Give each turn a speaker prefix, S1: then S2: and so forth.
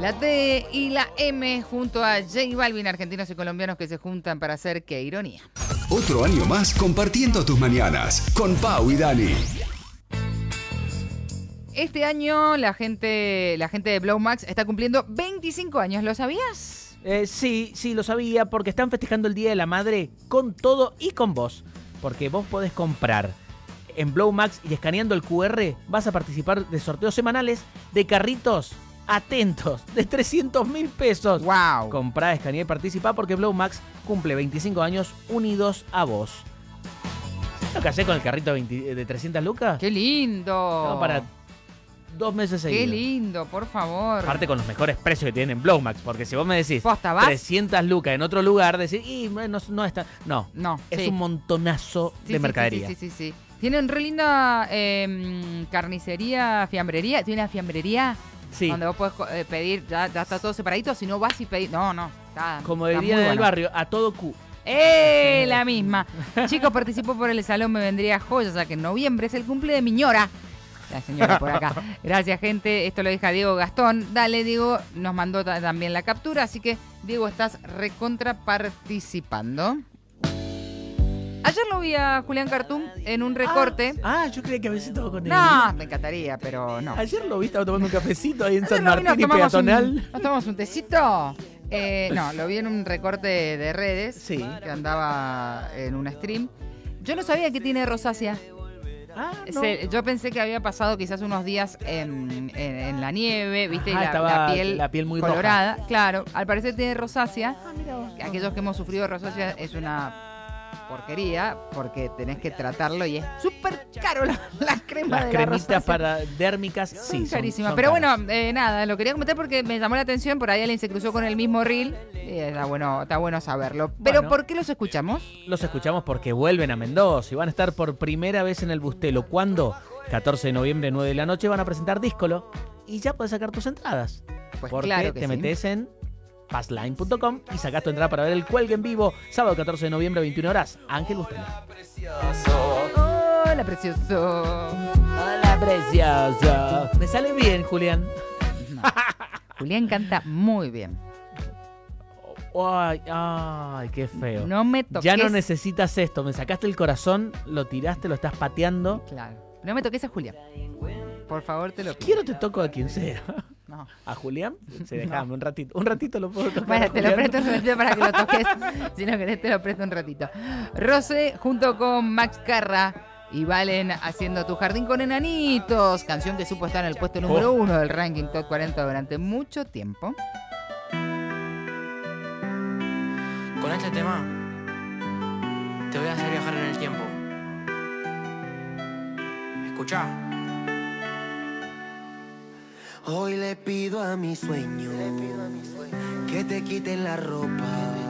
S1: La T y la M junto a J Balvin, argentinos y colombianos que se juntan para hacer Qué Ironía.
S2: Otro año más compartiendo tus mañanas con Pau y Dani.
S1: Este año la gente de Blow Max está cumpliendo 25 años, ¿lo sabías?
S3: Sí, lo sabía, porque están festejando el Día de la Madre con todo y con vos. Porque vos podés comprar en Blow Max y escaneando el QR vas a participar de sorteos semanales de carritos, atentos, de 300.000 pesos.
S1: ¡Wow!
S3: Comprá, escaneá y participá porque Blow Max cumple 25 años unidos a vos. ¿Sabés lo que hacés con el carrito de 300 lucas?
S1: ¡Qué lindo!
S3: No, para 2 meses seguidos.
S1: ¡Qué lindo, por favor!
S3: Aparte con los mejores precios que tienen en Blow Max, porque si vos me decís
S1: ¿Posta, vas?
S3: 300 lucas en otro lugar, decís, no está. No, es
S1: sí.
S3: un montonazo de mercadería.
S1: Sí. Tienen re linda carnicería, fiambrería. Tiene una fiambrería donde vos podés pedir, ya está todo separadito. Si no vas y pedís. No, está.
S3: Como
S1: está
S3: dirían
S1: muy
S3: en el
S1: bueno.
S3: barrio, a todo Q.
S1: La misma. Chicos, participó por el Salón Me Vendría Joyas, ya que en noviembre es el cumple de mi ñora. La señora por acá. Gracias, gente. Esto lo deja Diego Gastón. Dale, Diego. Nos mandó también la captura. Así que, Diego, estás recontra participando. Ayer lo vi a Julián Cartoon en un recorte.
S3: Yo creía que habías estado con él.
S1: No, me encantaría, pero no.
S3: Ayer lo vi, estaba tomando un cafecito ahí en
S1: Ayer
S3: San
S1: lo vi,
S3: Martín y Peatonal.
S1: ¿Nos tomamos un tecito? No, lo vi en un recorte de redes.
S3: Sí.
S1: Que andaba en un stream. Yo no sabía que tiene rosácea.
S3: No.
S1: Yo pensé que había pasado quizás unos días en la nieve, ¿viste?
S3: Ajá,
S1: Y
S3: estaba
S1: la piel
S3: muy
S1: colorada. Claro, al parecer tiene rosácea.
S3: Mira vos.
S1: Aquellos que hemos sufrido rosácea es una porquería porque tenés que tratarlo y es súper caro la crema
S3: Las
S1: de la
S3: cremitas
S1: rosácea.
S3: para dérmicas,
S1: Son
S3: sí,
S1: carísimas.
S3: son
S1: Pero
S3: caras.
S1: bueno, nada, lo quería comentar porque me llamó la atención. Por ahí alguien se cruzó con el mismo reel. Y está bueno saberlo. Pero
S3: Bueno.
S1: ¿por qué los escuchamos?
S3: Los escuchamos porque vuelven a Mendoza y van a estar por primera vez en el Bustelo. ¿Cuándo? 14 de noviembre, 9 de la noche, van a presentar Díscolo y ya puedes sacar tus entradas.
S1: Pues
S3: porque
S1: claro que
S3: te
S1: sí.
S3: metes en passline.com y sacás tu entrada para ver el Cuelgue en vivo, sábado 14 de noviembre, 21 horas. Ángel Bustelo.
S1: Hola, precioso.
S3: Hola, precioso. Me sale bien, Julián.
S1: No. Julián canta muy bien.
S3: Ay, qué feo.
S1: No me toques.
S3: Ya no necesitas esto. Me sacaste el corazón, lo tiraste, lo estás pateando.
S1: Claro. No me toques a Julián. Por favor, te lo pido.
S3: Quiero te toco a quien sea.
S1: No.
S3: ¿A Julián? Sí, déjame un ratito. Un ratito lo puedo tocar.
S1: Bueno,
S3: a
S1: te lo
S3: Julián.
S1: presto un ratito para que lo toques. Si no querés, te lo presto un ratito. Rosé, junto con Max Carra y Valen, haciendo Tu Jardín con Enanitos. Canción que supo estar en el puesto número 1 del ranking Top 40 durante mucho tiempo.
S4: Con este tema te voy a hacer viajar en el tiempo. Escuchá.
S5: Hoy le pido a mi sueño que te quiten la ropa